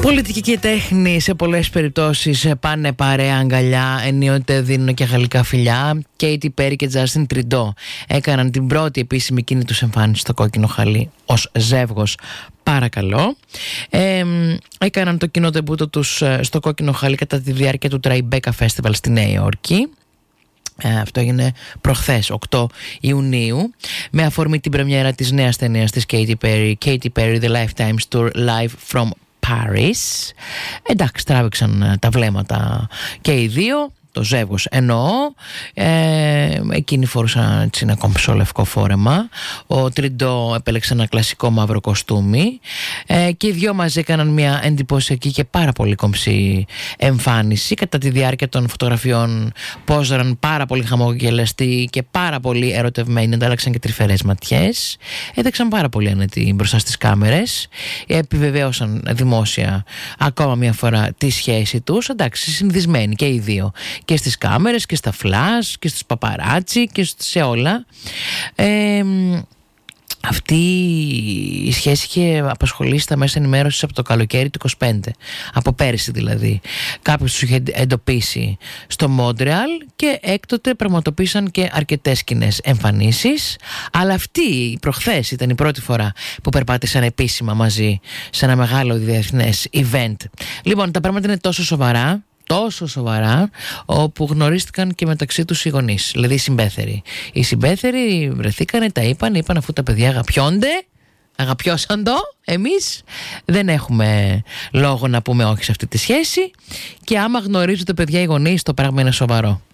Πολιτική και τέχνη σε πολλές περιπτώσεις πάνε παρέα αγκαλιά, ενίοτε δίνουν και γαλλικά φιλιά. Katy Perry και Justin Trudeau έκαναν την πρώτη επίσημη κοινή τους εμφάνιση στο κόκκινο χαλί ως ζεύγος. Παρακαλώ. Έκαναν το κοινό τεμπούτο τους στο κόκκινο χαλί κατά τη διάρκεια του Tribeca Festival στη Νέα Υόρκη. Αυτό έγινε προχθές 8 Ιουνίου με αφορμή την πρεμιέρα της νέας ταινίας της Katy Perry The Lifetime Tour Live from Paris. Εντάξει, τράβηξαν τα βλέμματα και οι δύο, το ζεύγος εννοώ. Εκείνοι φορούσαν έτσι ένα κομψό λευκό φόρεμα. Ο Τριντό επέλεξε ένα κλασικό μαύρο κοστούμι και οι δυο μαζί έκαναν μια εντυπωσιακή και πάρα πολύ κομψή εμφάνιση. Κατά τη διάρκεια των φωτογραφιών πόζαραν πάρα πολύ χαμογελαστοί και πάρα πολύ ερωτευμένοι, αντάλλαξαν και τρυφερές ματιές, έδειξαν πάρα πολύ άνετοι μπροστά στις κάμερες, επιβεβαίωσαν δημόσια ακόμα μια φορά τη σχέση τους. Εντάξει, συνηθισμένοι και οι δύο, και στις κάμερες και στα φλας και στους παπαράτσι και σε όλα. Αυτή η σχέση είχε απασχολήσει τα μέσα ενημέρωσης από το καλοκαίρι του 25, από πέρυσι δηλαδή. Κάποιος τους είχε εντοπίσει στο Μόντρεαλ και έκτοτε πραγματοποίησαν και αρκετές κοινές εμφανίσεις, αλλά αυτή προχθές ήταν η πρώτη φορά που περπάτησαν επίσημα μαζί σε ένα μεγάλο διεθνές event. Λοιπόν, τα πράγματα είναι τόσο σοβαρά, όπου γνωρίστηκαν και μεταξύ τους οι γονείς, δηλαδή οι συμπέθεροι. Οι συμπέθεροι βρεθήκανε, τα είπαν αφού τα παιδιά αγαπιώσαν το, εμείς δεν έχουμε λόγο να πούμε όχι σε αυτή τη σχέση, και άμα γνωρίζουν τα παιδιά οι γονείς, το πράγμα είναι σοβαρό.